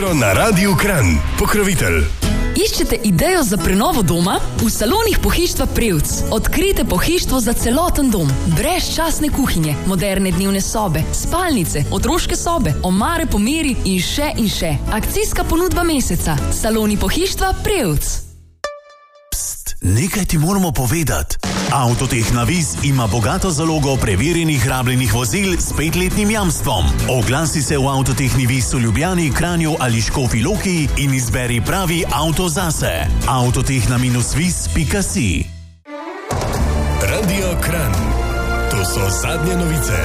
jutro na Radiu Kranj. Pokrovitelj. Iščete idejo za prenovo doma? V salonih Pohištva Prevc odkrijte pohištvo za celoten dom. Brezčasne kuhinje, moderne dnevne sobe, spalnice, otroške sobe, omare po meri in še. Akcijska ponudba meseca. Saloni Pohištva Prevc. Pst, nekaj ti moramo povedati. Avtotehna Viz ima bogato zalogo preverjenih rabljenih vozil s 5-letnim jamstvom. Oglasi se v Avtotehni Viz v Ljubljani, Kranju ali Škofji Loki in izberi pravi avto zase. Avtotehna-viz.si. Radio Kranj. To so zadnje novice.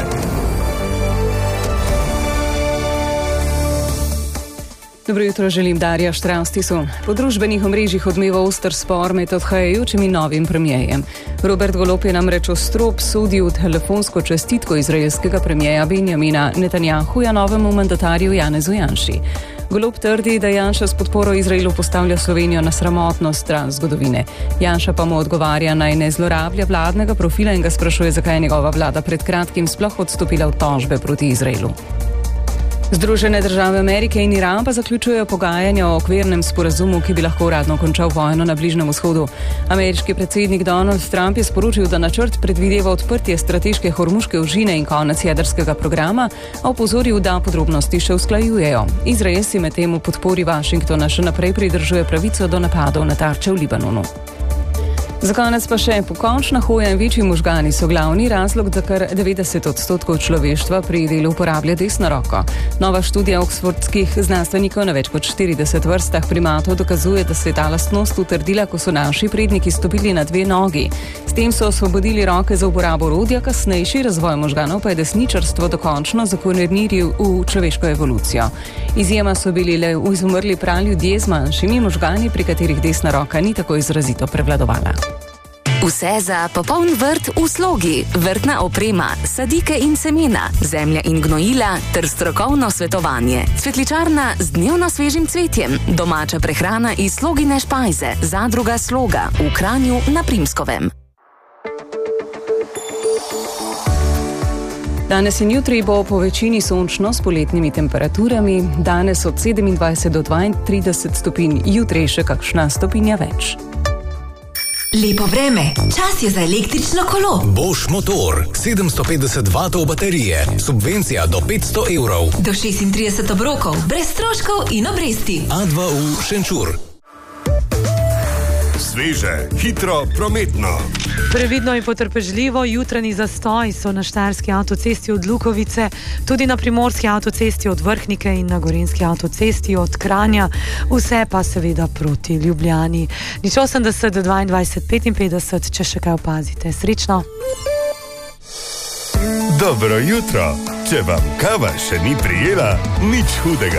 Dobro jutro, želim Darja Štrastisu. Po družbenih omrežjih odmeva oster spor med odhajajočim in novim premijejem. Robert Golob je namreč ostro obsodil telefonsko čestitko izraelskega premijeja Benjamina Netanjahuja novemu mandatarju Janezu Janši. Golob trdi, da Janša s podporo Izraelu postavlja Slovenijo na sramotno stran zgodovine. Janša pa mu odgovarja, naj ne zlorablja vladnega profila in ga sprašuje, zakaj je njegova vlada pred kratkim sploh odstopila od tožbe proti Izraelu. Združene države Amerike in Iran pa zaključujejo pogajanja o okvirnem sporazumu, ki bi lahko uradno končal vojno na Bližnjem vzhodu. Ameriški predsednik Donald Trump je sporočil, da načrt predvideva odprtje strateške hormuške ožine in konec jedrskega programa, a opozoril, da podrobnosti še usklajujejo. Izrael si medtem v podpori Washingtona še naprej pridržuje pravico do napadov na tarče v Libanonu. Za konec pa še pokončna hoja in večji možgani so glavni razlog, da kar 90% človeštva pri delu uporablja desno roko. Nova študija oksfordskih znanstvenikov na več kot 40 vrstah primatov dokazuje, da se je ta lastnost utrdila, ko so naši predniki stopili na 2 nogi. S tem so osvobodili roke za uporabo orodja, kasnejši razvoj možganov pa je desničarstvo dokončno zakorenil v človeško evolucijo. Izjema so bili le izumrli praljudje z manjšimi možgani, pri katerih desna roka ni tako izrazito prevladovala. Vse za popoln vrt v slogi, vrtna oprema, sadike in semena, zemlja in gnojila ter strokovno svetovanje. Cvetličarna z dnevno svežim cvetjem, domača prehrana iz Slogine špajze, zadruga Sloga v Kranju na Primskovem. Danes in jutri bo po večini sončno s poletnimi temperaturami, danes od 27 do 32 stopinj, jutri še kakšna stopinja več. Lepo vreme, čas je za električno kolo. Bosch motor, 750 vatov baterije, subvencija do 500 evrov. Do 36 obrokov, brez stroškov in obresti. A2U Šenčur. Sveže, hitro, prometno. Previdno in potrpežljivo, jutranji zastoj so na štajerski avtocesti od Lukovice, tudi na primorski avtocesti od Vrhnike in na gorenjski avtocesti od Kranja, vse pa seveda proti Ljubljani. 80 22 55, če še kaj opazite. Srečno! Dobro jutro! Če vam kava še ni prijela, nič hudega.